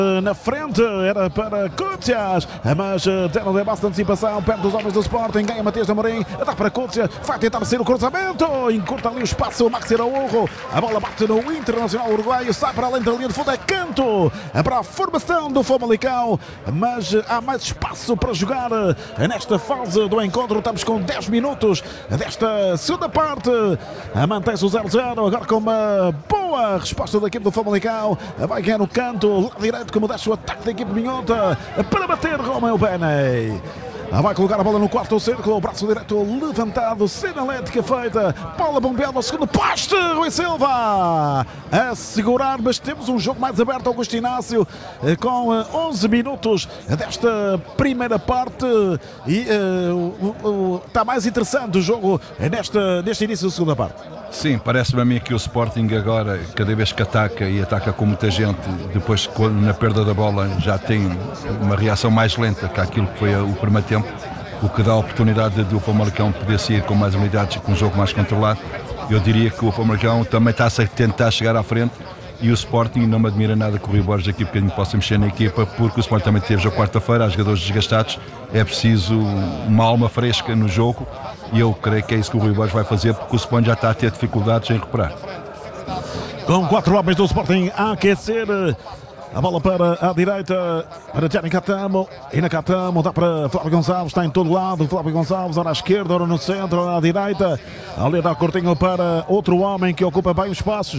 Na frente era para Cútias, mas deram de bastante antecipação perto dos homens do Sporting. Ganha Matias Amorim, dá para Cútias, vai tentar ser o cruzamento, encurta ali o espaço. Maxi Araújo, a bola bate no Internacional Uruguaio, sai para além da linha de fundo, é canto para a formação do Famalicão, mas há mais espaço para jogar nesta fase do encontro. Estamos com 10 minutos desta segunda parte, mantém-se o 0-0, agora com uma boa resposta da equipe do Famalicão, vai ganhar no canto, lado direito, como deixa o ataque da equipe minhota para bater Romeu Bene. Vai colocar a bola no quarto círculo, o braço direito levantado, sinalética feita, bola bombeada ao segundo poste, Rui Silva a segurar, mas temos um jogo mais aberto. Augusto Inácio, com 11 minutos desta primeira parte, e está mais interessante o jogo neste início da segunda parte. Sim, parece-me a mim que o Sporting agora, cada vez que ataca e ataca com muita gente, depois na perda da bola já tem uma reação mais lenta que aquilo que foi o primeiro tempo, o que dá a oportunidade do Famalicão poder sair com mais unidades e com um jogo mais controlado. Eu diria que o Famalicão também está a tentar chegar à frente, e o Sporting, não me admira nada que o Rui Borges aqui bocadinho possa mexer na equipa, porque o Sporting também teve já quarta-feira, há jogadores desgastados, é preciso uma alma fresca no jogo, e eu creio que é isso que o Rui Borges vai fazer, porque o Sporting já está a ter dificuldades em recuperar. Com 4 homens do Sporting a aquecer, a bola para a direita, para Gianni Catamo, e na Catamo dá para Flávio Gonçalves, está em todo lado, Flávio Gonçalves, ora à esquerda, ora no centro, ora à direita, ali dá Cortinho para outro homem que ocupa bem o espaço.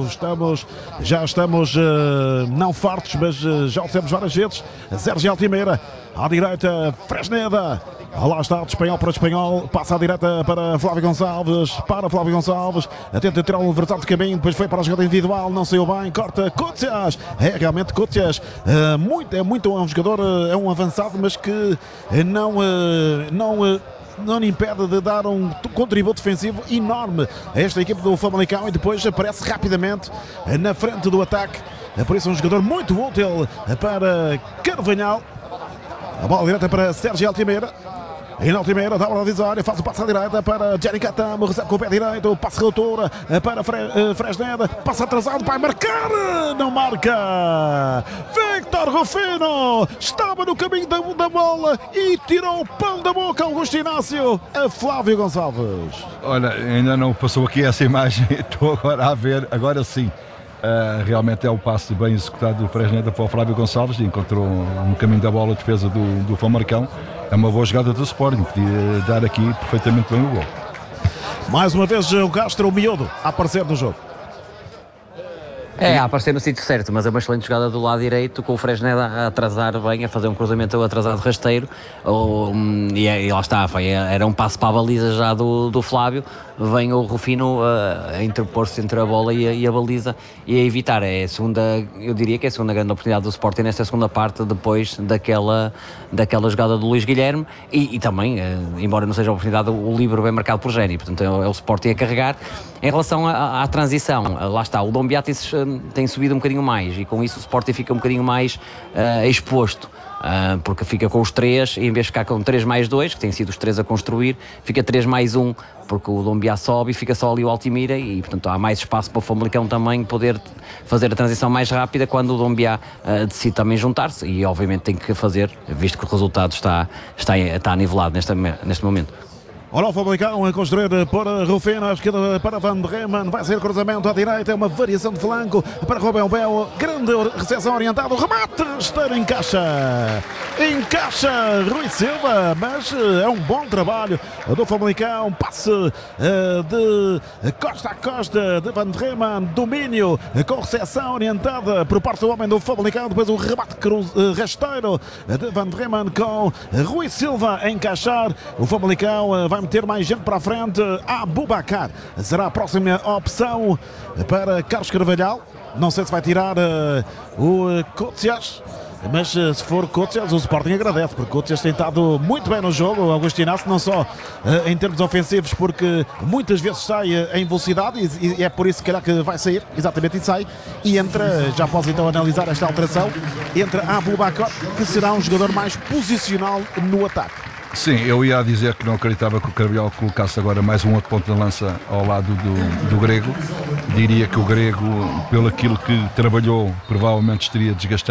Já estamos não fartos, mas já o temos várias vezes. Sérgio Altimeira, à direita, Fresneda. Lá está, de espanhol para espanhol, passa à direita para Flávio Gonçalves, tenta tirar o adversário de caminho, depois foi para a jogada individual, não saiu bem, corta Cútias, é realmente Cútias, é um jogador, é um avançado, mas que não lhe impede de dar um contributo defensivo enorme a esta equipe do Famalicão, e depois aparece rapidamente na frente do ataque, por isso um jogador muito útil para Carvalhal. A bola direta para Sérgio Altimeira. E na Altimeira dá a divisória, faz o passo à direita para Gianni Catamo, recebe com o pé direito, passo de ruptura para Fresneda, passa atrasado, vai marcar, não marca. Victor Rufino estava no caminho da bola e tirou o pão da boca. Augusto Inácio a Flávio Gonçalves. Olha, ainda não passou aqui essa imagem, estou agora a ver, agora sim. Realmente é o passe bem executado do Fresneda para o Flávio Gonçalves, encontrou no caminho da bola a defesa do Famalicão. É uma boa jogada do Sporting, podia dar aqui perfeitamente bem o gol. Mais uma vez o Castro, o miúdo, a aparecer no jogo. A aparecer no sítio certo, mas é uma excelente jogada do lado direito, com o Fresneda a atrasar bem, a fazer um cruzamento atrasado rasteiro, e lá está, era um passo para a baliza já do Flávio, vem o Rufino a interpor-se entre a bola e a baliza e a evitar. Eu diria que é a segunda grande oportunidade do Sporting nesta segunda parte, depois daquela jogada do Luís Guilherme, e também, embora não seja a oportunidade, o livro bem marcado por Géni, portanto é o Sporting a carregar. Em relação à transição, lá está, o Dombiá tem subido um bocadinho mais, e com isso o Sporting fica um bocadinho mais exposto, porque fica com os 3, e em vez de ficar com 3 mais 2, que têm sido os 3 a construir, fica 3 mais 1, porque o Dombiá sobe e fica só ali o Altimira, e portanto há mais espaço para o Famalicão também poder fazer a transição mais rápida quando o Dombiá decide também juntar-se, e obviamente tem que fazer, visto que o resultado está nivelado neste momento. Olha o Famalicão a construir por Rufino, à esquerda para Van Bremen, vai ser cruzamento à direita, é uma variação de flanco para Romeu Bel, grande recepção orientada, o remate rasteiro encaixa Rui Silva, mas é um bom trabalho do Famalicão, passe de costa a costa de Van Bremen, domínio com recepção orientada por parte do homem do Famalicão, depois o remate rasteiro de Van Bremen com Rui Silva a encaixar. O Famalicão vai meter mais gente para a frente. Aboubacar será a próxima opção para Carlos Carvalhal. Não sei se vai tirar o Cútias, mas se for Cútias, o Sporting agradece, porque Cútias tem estado muito bem no jogo. O Augusto Inácio, não só em termos ofensivos, porque muitas vezes sai em velocidade, e é por isso que vai sair, exatamente, e sai, e entra, já posso então analisar esta alteração, entra Aboubacar, que será um jogador mais posicional no ataque. Sim, eu ia dizer que não acreditava que o Carvalhal colocasse agora mais um outro ponto de lança ao lado do Grego. Diria que o Grego, pelo aquilo que trabalhou, provavelmente estaria desgastado